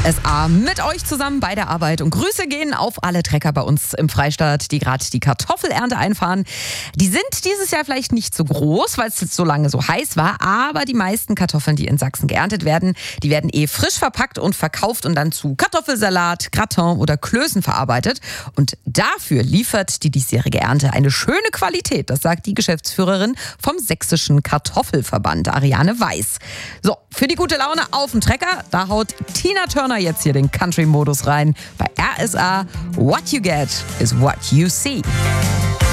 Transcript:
RSA mit euch zusammen bei der Arbeit. Und Grüße gehen auf alle Trecker bei uns im Freistaat, die gerade die Kartoffelernte einfahren. Die sind dieses Jahr vielleicht nicht so groß, weil es jetzt so lange so heiß war. Aber die meisten Kartoffeln, die in Sachsen geerntet werden, die werden frisch verpackt und verkauft und dann zu Kartoffelsalat, Gratin oder Klößen verarbeitet. Und dafür liefert die diesjährige Ernte eine schöne Qualität. Das sagt die Geschäftsführerin vom Sächsischen Kartoffelverband, Ariane Weiß. So, für die gute Laune auf dem Trecker, da haut Tina Turner jetzt hier den Country-Modus rein. Bei RSA, what you get is what you see.